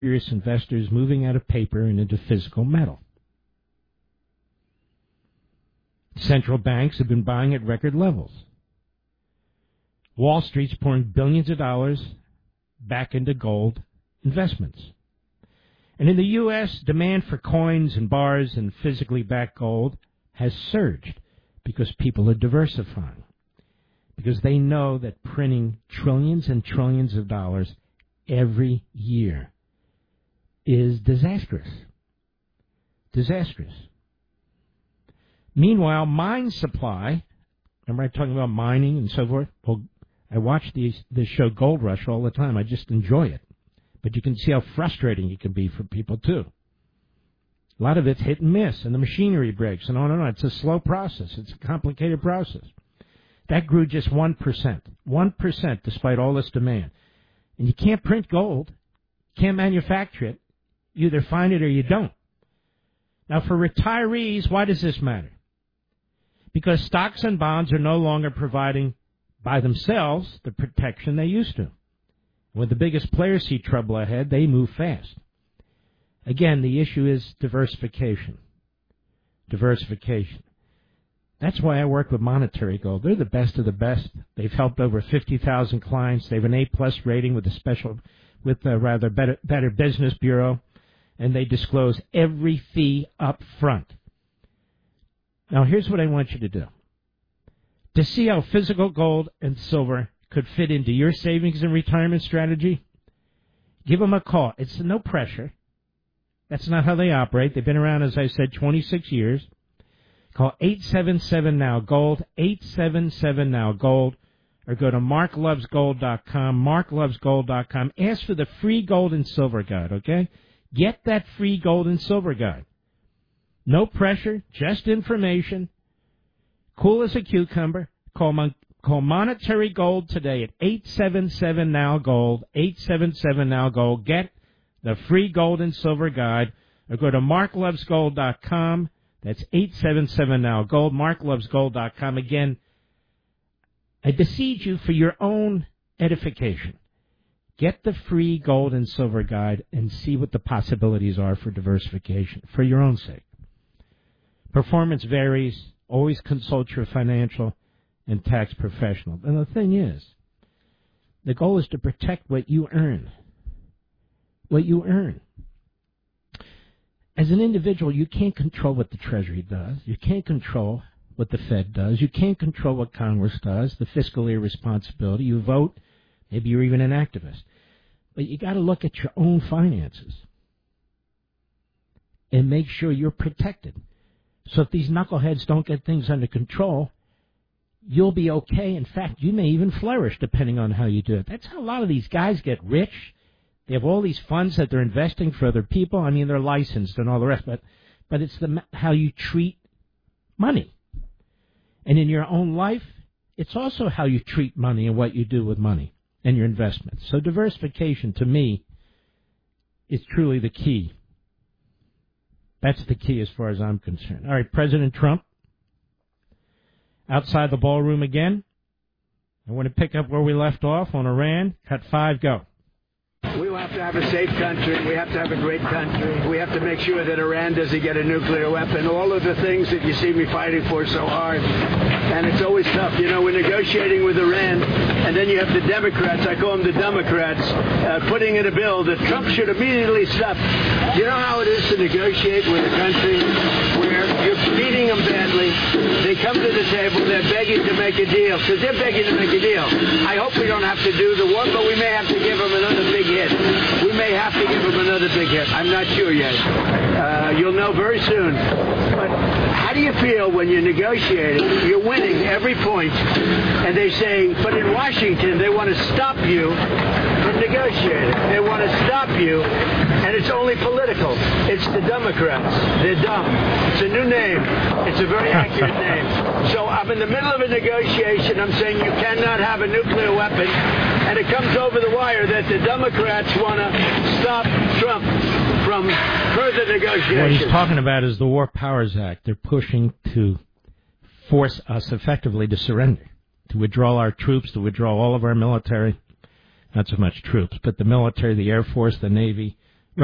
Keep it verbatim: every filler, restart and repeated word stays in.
serious investors moving out of paper and into physical metal. Central banks have been buying at record levels. Wall Street's pouring billions of dollars back into gold investments. And in the U S, demand for coins and bars and physically backed gold has surged because people are diversifying, because they know that printing trillions and trillions of dollars every year is disastrous. Disastrous. Meanwhile, mine supply, remember I talking about mining and so forth? Well, I watch these, this show Gold Rush all the time. I just enjoy it. But you can see how frustrating it can be for people, too. A lot of it's hit and miss, and the machinery breaks, and on and on. It's a slow process. It's a complicated process. That grew just one percent. one percent despite all this demand. And you can't print gold. Can't manufacture it. You either find it or you don't. Now, for retirees, why does this matter? Because stocks and bonds are no longer providing by themselves the protection they used to. When the biggest players see trouble ahead, they move fast. Again, the issue is diversification. Diversification. That's why I work with Monetary Gold. They're the best of the best. They've helped over fifty thousand clients. They have an A plus rating with a special, with a rather better, better Business Bureau, and they disclose every fee up front. Now, here's what I want you to do. To see how physical gold and silver could fit into your savings and retirement strategy, give them a call. It's no pressure. That's not how they operate. They've been around, as I said, twenty-six years. Call eight seven seven now gold, eight seven seven now gold, or go to mark loves gold dot com, mark loves gold dot com. Ask for the free gold and silver guide, okay? Get that free gold and silver guide. No pressure, just information. Cool as a cucumber. Call, mon- call Monetary Gold today at eight seven seven now gold, eight seven seven now gold. Get the free gold and silver guide, or go to mark loves gold dot com. That's eight seven seven now gold, mark loves gold dot com. Again, I beseech you for your own edification. Get the free gold and silver guide and see what the possibilities are for diversification, for your own sake. Performance varies. Always consult your financial and tax professional. And the thing is, the goal is to protect what you earn. What you earn. As an individual, you can't control what the Treasury does. You can't control what the Fed does. You can't control what Congress does, the fiscal irresponsibility. You vote. Maybe you're even an activist. But you got to look at your own finances and make sure you're protected. So if these knuckleheads don't get things under control, you'll be okay. In fact, you may even flourish depending on how you do it. That's how a lot of these guys get rich. They have all these funds that they're investing for other people. I mean, they're licensed and all the rest, but but it's the how you treat money. And in your own life, it's also how you treat money and what you do with money and your investments. So diversification, to me, is truly the key. That's the key as far as I'm concerned. All right, President Trump, outside the ballroom again. I want to pick up where we left off on Iran. Cut five, go. We have to have a safe country. We have to have a great country. We have to make sure that Iran doesn't get a nuclear weapon. All of the things that you see me fighting for so hard. And it's always tough. You know, we're negotiating with Iran, and then you have the Democrats, I call them the Democrats, uh, putting in a bill that Trump should immediately stop. You know how it is to negotiate with a country where you're beating them badly. They come to the table, they're begging to make a deal, because they're begging to make a deal. I hope we don't have to do the one, but we may have to give them another big hit. We may have to give them another big hit. I'm not sure yet. Uh, you'll know very soon. But how do you feel when you're negotiating? You're winning every point, and they say, but in Washington, they want to stop you from negotiating. They want to stop you, and it's only political. It's the Democrats. They're dumb. It's a new name. It's a very accurate name. So I'm in the middle of a negotiation. I'm saying you cannot have a nuclear weapon, and it comes over the wire that the Democrats want to stop Trump from further negotiations. What he's talking about is the War Powers Act. They're pushing to force us effectively to surrender, to withdraw our troops, to withdraw all of our military, not so much troops, but the military, the Air Force, the Navy,